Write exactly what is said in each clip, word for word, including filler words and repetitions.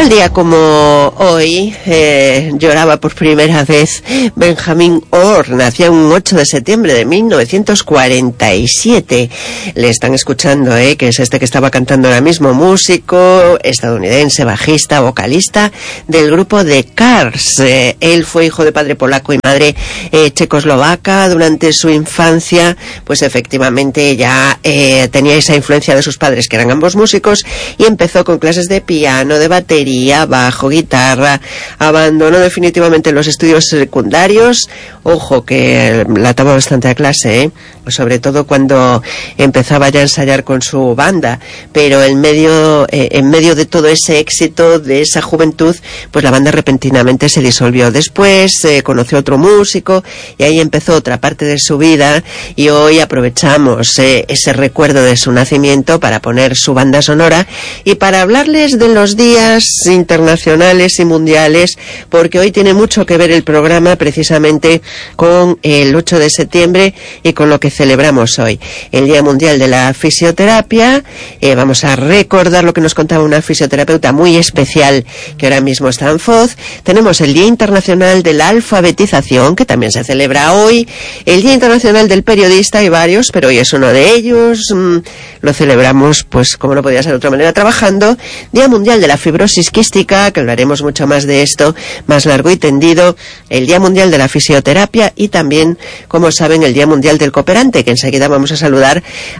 tal día como hoy eh, lloraba por primera vez Benjamin Orr. Nació un ocho de septiembre de mil novecientos cuarenta y siete. Le están escuchando, eh, que es este que estaba cantando ahora mismo, músico estadounidense, bajista, vocalista del grupo The Cars. Eh, él fue hijo de padre polaco y madre eh, checoslovaca. Durante su infancia, pues efectivamente ya eh, tenía esa influencia de sus padres, que eran ambos músicos, y empezó con clases de piano, de batería, bajo, guitarra. Abandonó definitivamente los estudios secundarios. Ojo, que la ataba bastante a clase, ¿eh? Sobre todo cuando empezaba ya a ensayar con su banda, pero en medio, eh, en medio de todo ese éxito, de esa juventud, pues la banda repentinamente se disolvió. Después eh, conoció a otro músico y ahí empezó otra parte de su vida, y hoy aprovechamos eh, ese recuerdo de su nacimiento para poner su banda sonora y para hablarles de los días internacionales y mundiales, porque hoy tiene mucho que ver el programa precisamente con el ocho de septiembre y con lo que celebramos hoy, el Día Mundial de la Fisioterapia. Eh, vamos a recordar lo que nos contaba una fisioterapeuta muy especial que ahora mismo está en Foz. Tenemos el Día Internacional de la Alfabetización, que también se celebra hoy, el Día Internacional del Periodista, hay varios, pero hoy es uno de ellos. Mm, lo celebramos, pues como no podía ser de otra manera, trabajando. Día Mundial de la Fibrosis Quística, que hablaremos mucho más de esto, más largo y tendido. El Día Mundial de la Fisioterapia y también, como saben, el Día Mundial del Cooperante, que enseguida vamos a saludar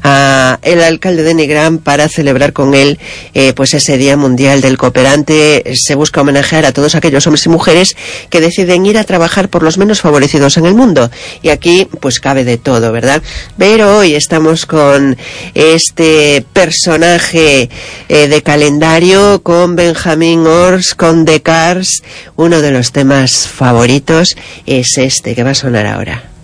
a el alcalde de Nigrán para celebrar con él eh, pues ese Día Mundial del Cooperante. Se busca homenajear a todos aquellos hombres y mujeres que deciden ir a trabajar por los menos favorecidos en el mundo, y aquí pues cabe de todo, ¿verdad? Pero hoy estamos con este personaje eh, de calendario, con Benjamin Orr, con The Cars. Uno de los temas favoritos es este que va a sonar ahora.